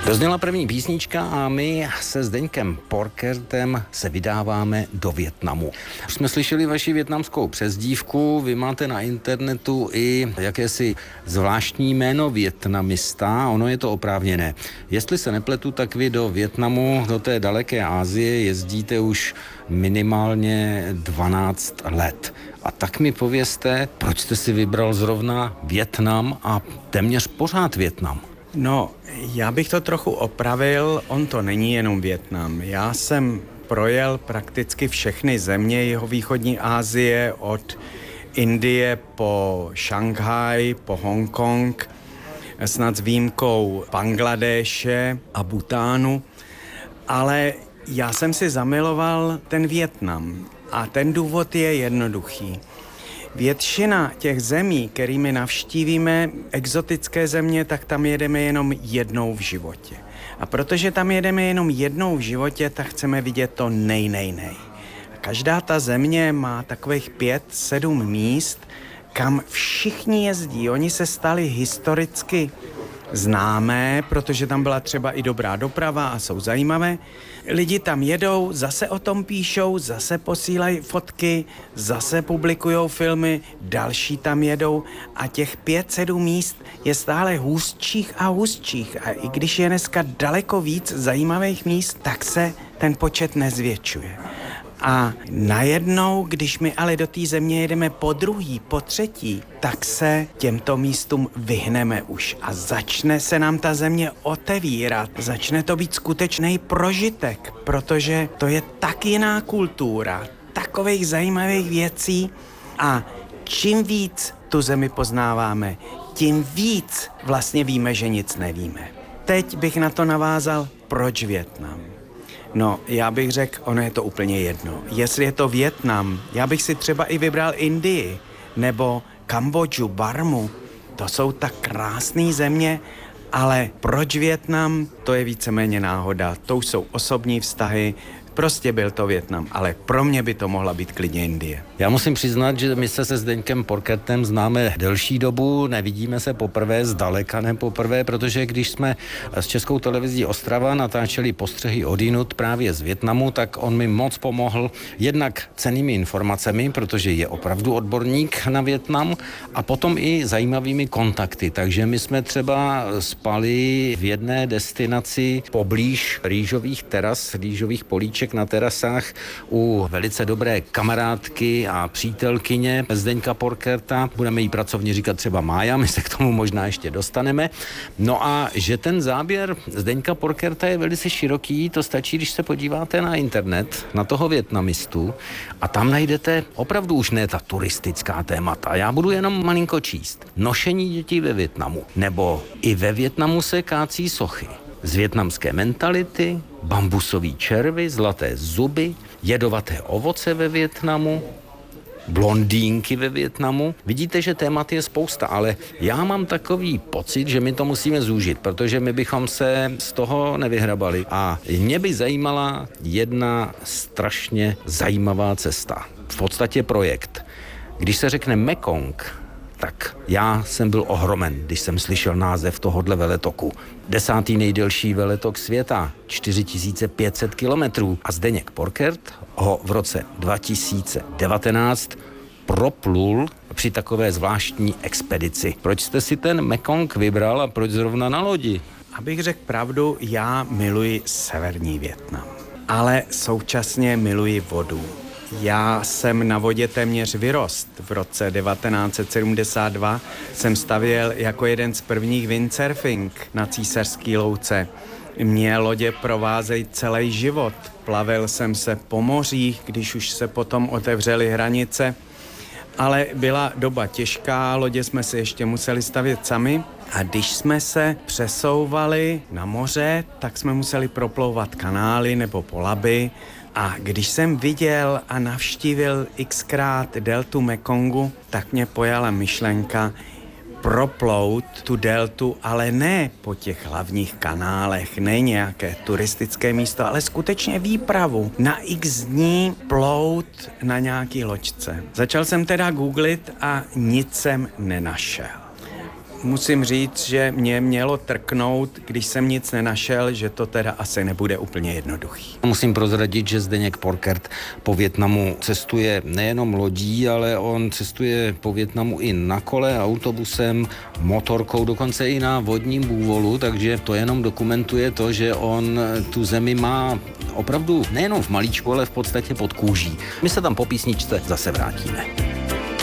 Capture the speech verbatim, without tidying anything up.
Dozněla první písnička a my se Zdeňkem Porkertem se vydáváme do Vietnamu. Už jsme slyšeli vaši vietnamskou přezdívku, vy máte na internetu i jakési zvláštní jméno vietnamista, ono je to oprávněné. Jestli se nepletu, tak vy do Vietnamu, do té daleké Asie jezdíte už minimálně dvanáct let. A tak mi povězte, proč jste si vybral zrovna Vietnam a téměř pořád Vietnam? No, já bych to trochu opravil, on to není jenom Vietnam. Já jsem projel prakticky všechny země jihovýchodní Asie, od Indie po Šanghaj, po Hongkong, snad s výjimkou Bangladéše a Bhutánu, ale já jsem si zamiloval ten Vietnam a ten důvod je jednoduchý. Většina těch zemí, kterými navštívíme, exotické země, tak tam jedeme jenom jednou v životě. A protože tam jedeme jenom jednou v životě, tak chceme vidět to nej, nej, nej. A každá ta země má takových pět, sedm míst, kam všichni jezdí. Oni se stali historicky známé, protože tam byla třeba i dobrá doprava a jsou zajímavé. Lidi tam jedou, zase o tom píšou, zase posílají fotky, zase publikujou filmy, další tam jedou a těch pět, sedm míst je stále hustších a hustších. A i když je dneska daleko víc zajímavých míst, tak se ten počet nezvětšuje. A najednou, když my ale do té země jedeme po druhý, po třetí, tak se těmto místům vyhneme už a začne se nám ta země otevírat. Začne to být skutečný prožitek, protože to je tak jiná kultura, takových zajímavých věcí a čím víc tu zemi poznáváme, tím víc vlastně víme, že nic nevíme. Teď bych na to navázal, proč Vietnam? No, já bych řekl, ono je to úplně jedno. Jestli je to Vietnam, já bych si třeba i vybral Indii, nebo Kambodžu, Barmu. To jsou tak krásné země, ale proč Vietnam, to je víceméně náhoda. To už jsou osobní vztahy, prostě byl to Vietnam, ale pro mě by to mohla být klidně Indie. Já musím přiznat, že my se se Zdeňkem Porkertem známe delší dobu, nevidíme se poprvé, zdaleka ne poprvé, protože když jsme s Českou televizí Ostrava natáčeli postřehy odinut právě z Vietnamu, tak on mi moc pomohl jednak cennými informacemi, protože je opravdu odborník na Vietnam a potom i zajímavými kontakty, takže my jsme třeba spali v jedné destinaci poblíž rýžových teras, rýžových políček na terasách u velice dobré kamarádky a přítelkyně Zdeňka Porkerta. Budeme jí pracovně říkat třeba Mája, my se k tomu možná ještě dostaneme. No a že ten záběr Zdeňka Porkerta je velice široký, to stačí, když se podíváte na internet, na toho vietnamistu a tam najdete opravdu už ne ta turistická témata. Já budu jenom malinko číst. Nošení dětí ve Vietnamu, nebo i ve Vietnamu se kácí sochy. Z vietnamské mentality, bambusový červy, zlaté zuby, jedovaté ovoce ve Vietnamu, blondýnky ve Vietnamu. Vidíte, že témat je spousta, ale já mám takový pocit, že my to musíme zúžit, protože my bychom se z toho nevyhrabali. A mě by zajímala jedna strašně zajímavá cesta. V podstatě projekt. Když se řekne Mekong, tak já jsem byl ohromen, když jsem slyšel název tohodle veletoku. Desátý nejdelší veletok světa, čtyři tisíce pět set kilometrů. A Zdeněk Porkert ho v roce dva tisíce devatenáct proplul při takové zvláštní expedici. Proč jste si ten Mekong vybral a proč zrovna na lodi? Abych řekl pravdu, já miluji severní Vietnam, ale současně miluji vodu. Já jsem na vodě téměř vyrost. V roce devatenáct set sedmdesát dva jsem stavěl jako jeden z prvních windsurfing na Císařský louce. Mě lodě provázejí celý život. Plavil jsem se po mořích, když už se potom otevřely hranice. Ale byla doba těžká, lodě jsme si ještě museli stavět sami. A když jsme se přesouvali na moře, tak jsme museli proplouvat kanály nebo polaby. A když jsem viděl a navštívil xkrát deltu Mekongu, tak mě pojala myšlenka proplout tu deltu, ale ne po těch hlavních kanálech, ne nějaké turistické místo, ale skutečně výpravu. Na x dní plout na nějaký loďce. Začal jsem teda googlit a nic jsem nenašel. musím říct, že mě mělo trknout, když jsem nic nenašel, že to teda asi nebude úplně jednoduchý. Musím prozradit, že Zdeněk Porkert po Vietnamu cestuje nejenom lodí, ale on cestuje po Vietnamu i na kole, autobusem, motorkou, dokonce i na vodním bůvolu, takže to jenom dokumentuje to, že on tu zemi má opravdu nejenom v malíčku, ale v podstatě pod kůží. My se tam po písničce zase vrátíme.